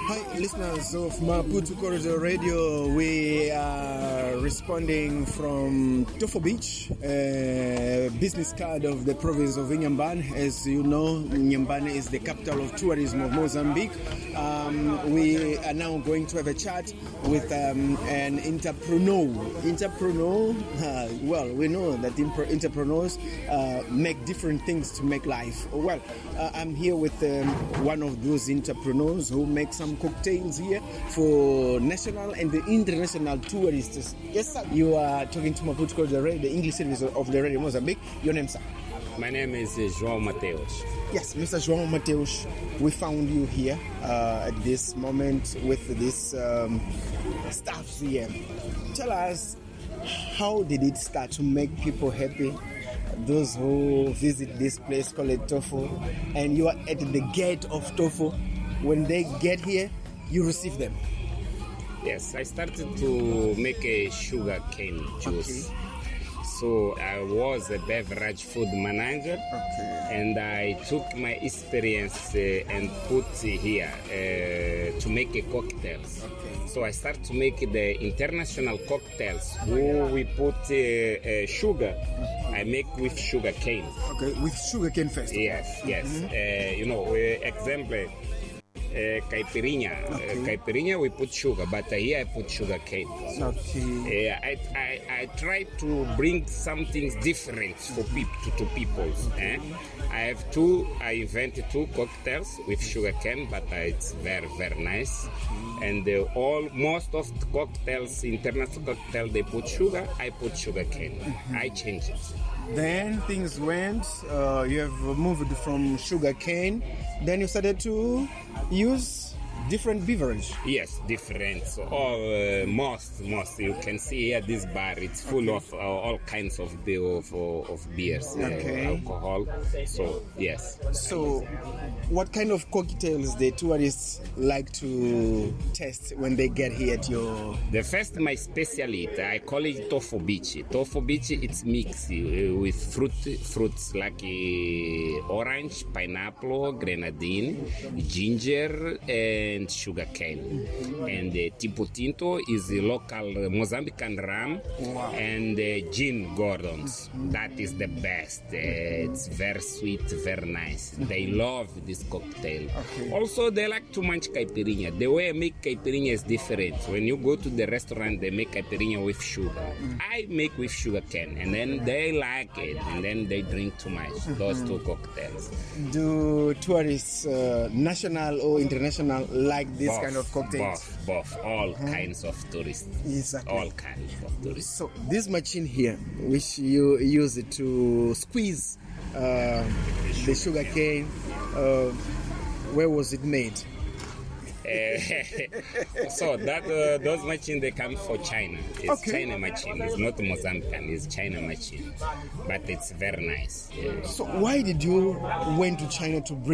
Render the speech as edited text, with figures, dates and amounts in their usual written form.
Hi, listeners of Maputo Corridor Radio. We are responding from Tofo Beach, business card of the province of Inhambane. As you know, Inhambane is the capital of tourism of Mozambique. We are now going to have a chat with an entrepreneur. Well, we know that entrepreneurs make different things to make life. Well, I'm here with one of those entrepreneurs who make some cocktails here for national and the international tourists. Yes, sir. You are talking to Maputo Corridor Radio, the English service of the Radio Mozambique. Your name, sir? My name is João Mateus. Yes, Mr. João Mateus, we found you here at this moment with this staff here. Tell us, how did it start to make people happy? Those who visit this place called Tofo, and you are at the gate of Tofo. When they get here, you receive them. Yes, I started to make a sugar cane juice. Okay. So I was a beverage food manager, and I took my experience and put here to make a cocktails. Okay. So I start to make the international cocktails where we put sugar. I make with sugar cane. Okay, with sugar cane first. Yes, yes. Example. Caipirinha. Caipirinha we put sugar, but here I put sugar cane. Okay. I try to bring something different for people. I invented two cocktails with sugar cane, but it's very, very nice. And most of the cocktails, international cocktail, they put sugar. I put sugar cane. I change it. Then things went. You have moved from sugar cane. Then you started to use different beverage. Yes, different. So most you can see here this bar. It's full of all kinds of beers, alcohol. So yes. So, what kind of cocktails the tourists like to test when they get here at your? The first, my specialty, I call it Tofo Beach. Tofo Beach, it's mixed with fruits like orange, pineapple, grenadine, ginger, and sugar cane. And Tipo Tinto is the local Mozambican rum. Wow. And gin Gordon's. That is the best. It's very sweet, very nice. They love this cocktail. Okay. Also, they like too much caipirinha. The way I make caipirinha is different. When you go to the restaurant, they make caipirinha with sugar. I make with sugar cane, and then they like it, and then they drink too much. Those two cocktails. Do tourists, national or international, like this kind of cocktails? Both. All kinds of tourists. Exactly. All kinds of tourists. So this machine here, which you use it to squeeze the sugar cane, where was it made? So that those machines, they come for China. It's China machine. It's not Mozambican. It's China machine, but it's very nice. So why did you went to China to bring